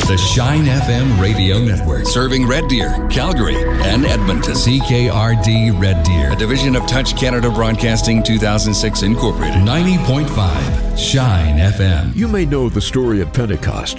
The Shine FM radio network. Serving Red Deer, Calgary, and Edmonton. CKRD Red Deer. A division of Touch Canada Broadcasting 2006 Incorporated. 90.5 Shine FM. You may know the story of Pentecost.